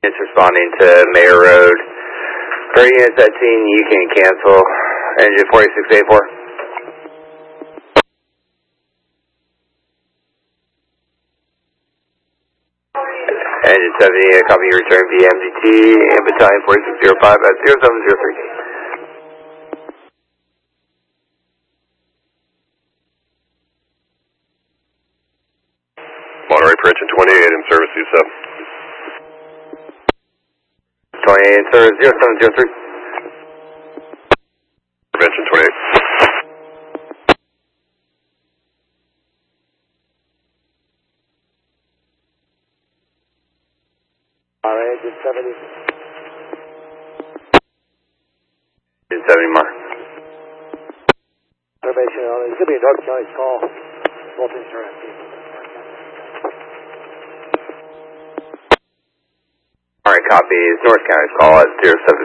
It's responding to Mayor Road. For units at scene, you can cancel. Engine 4684. Engine 70, copy your return via MDT and battalion 4605 at 0703. Monterey for engine 28 in service, U-sub. 28 in service, 0703. Prevention 28. Alright, engine 70. Engine 70 mark. Information on it. It's going to be a North County call. Voltage direct. Alright, copy. It's North County's call at 0703.